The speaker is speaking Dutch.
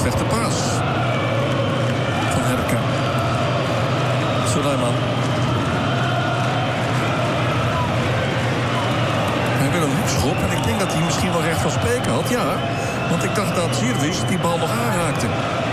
slechte paas van Herka. Suleiman. Hij wil een hoekschop en ik denk dat hij misschien wel recht van spreken had. Ja, want ik dacht dat Zierwis die bal nog aanraakte.